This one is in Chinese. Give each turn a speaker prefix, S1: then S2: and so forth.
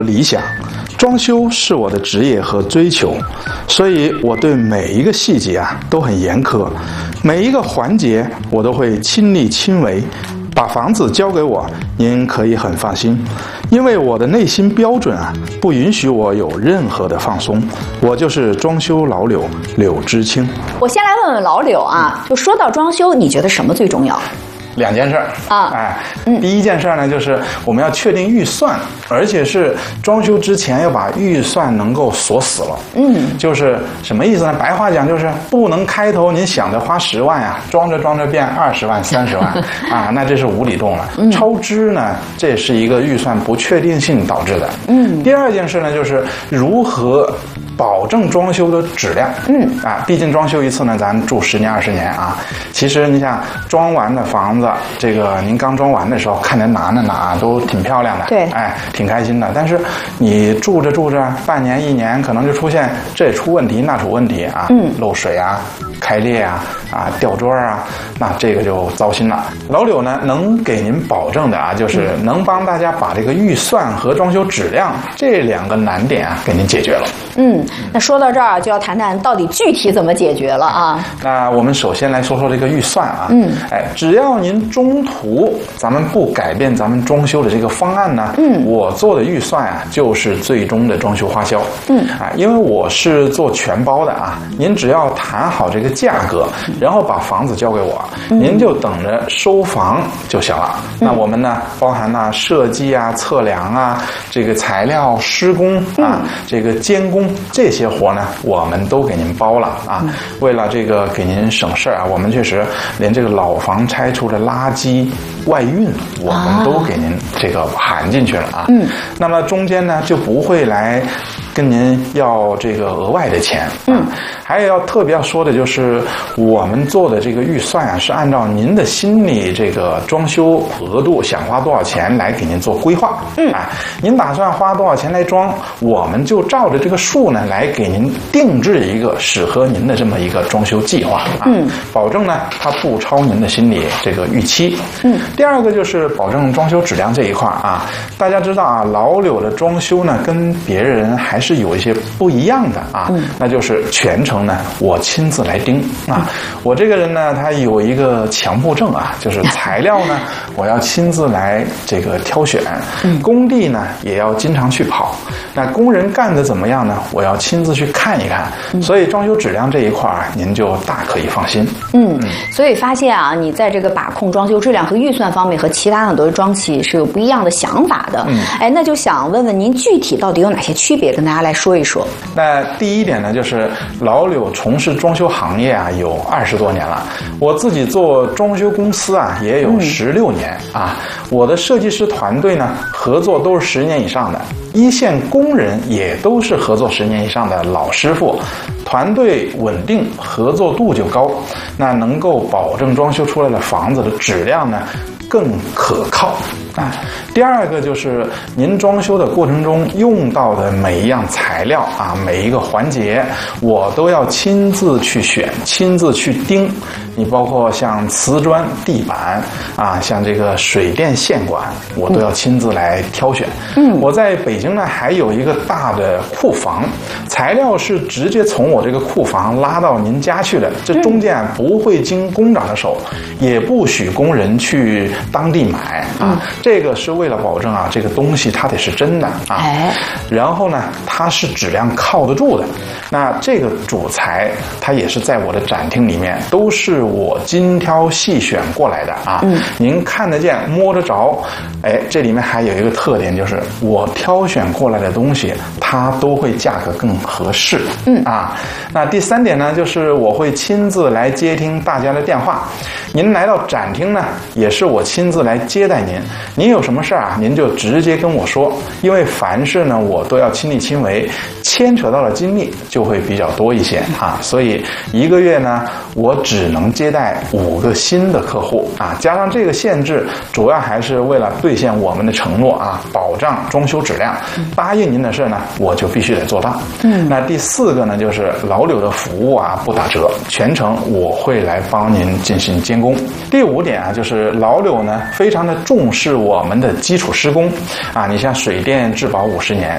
S1: 理想，装修是我的职业和追求，所以我对每一个细节都很严苛，每一个环节我都会亲力亲为。把房子交给我，您可以很放心，因为我的内心标准不允许我有任何的放松。我就是装修老柳柳知青。
S2: 我先来问问老柳就说到装修，你觉得什么最重要？
S1: 两件事第一件事呢，就是我们要确定预算，而且是装修之前要把预算能够锁死了。就是什么意思呢？白话讲就是不能开头您想着花10万装着变20万、30万那这是无底洞了。超支呢，这是一个预算不确定性导致的。第二件事呢，就是如何保证装修的质量。毕竟装修一次呢，咱住10年20年其实你想装完的房子，这个您刚装完的时候看着哪都挺漂亮的，
S2: 对，
S1: 挺开心的。但是你住着半年1年，可能就出现这出问题那出问题漏水开裂掉砖那这个就糟心了。老柳呢，能给您保证的就是能帮大家把这个预算和装修质量这2个难点给您解决了。
S2: 那说到这儿就要谈谈到底具体怎么解决了
S1: 那我们首先来说说这个预算只要您中途咱们不改变咱们装修的这个方案呢，我做的预算就是最终的装修花销。因为我是做全包的您只要谈好这个价格，然后把房子交给我，您就等着收房就行了。那我们呢，包含设计测量这个材料施工这个监工这些活呢，我们都给您包了为了这个给您省事我们确实连这个老房拆出的垃圾外运我们都给您这个含进去了那么中间呢就不会来跟您要这个额外的钱还有要特别要说的就是我们做的这个预算是按照您的心里这个装修额度想花多少钱来给您做规划您打算花多少钱来装，我们就照着这个数呢来给您定制一个适合您的这么一个装修计划保证呢它不超您的心理这个预期第二个就是保证装修质量这一块大家知道老柳的装修呢跟别人还是有一些不一样的那就是全程呢我亲自来盯我这个人呢他有一个强迫症就是材料呢我要亲自来这个挑选工地呢也要经常去跑，那工人干的怎么样呢我要亲自去看一看所以装修质量这一块您就大可以放心
S2: 所以发现你在这个把控装修质量和预算方面和其他很多装企是有不一样的想法的那就想问问您具体到底有哪些区别，跟大家来说一说。
S1: 那第一点呢，就是老柳从事装修行业有20多年了，我自己做装修公司也有16年我的设计师团队呢合作都是10年以上的，一线工人也都是合作10年以上的老师傅，团队稳定，合作度就高，那能够保证装修出来的房子的质量呢更可靠第二个就是您装修的过程中用到的每一样材料每一个环节我都要亲自去选，亲自去盯。你包括像瓷砖、地板像这个水电线管，我都要亲自来挑选。我在北京呢还有一个大的库房，材料是直接从我这个库房拉到您家去的，这中间不会经工长的手，也不许工人去当地买这个是为了保证这个东西它得是真的然后呢它是质量靠得住的。那这个主材它也是在我的展厅里面都是我精挑细选过来的您看得见摸得着这里面还有一个特点，就是我挑选过来的东西它都会价格更合适那第3点呢，就是我会亲自来接听大家的电话，您来到展厅呢也是我亲自来接待您有什么事您就直接跟我说，因为凡事呢我都要亲力亲为，牵扯到了精力就会比较多一些所以1个月呢我只能接待5个新的客户加上这个限制，主要还是为了兑现我们的承诺保障装修质量，答应您的事呢我就必须得做到那第4个呢，就是老柳的服务不打折，全程我会来帮您进行监工。第5点就是老柳呢非常的重视我们的基础施工你像水电质保50年，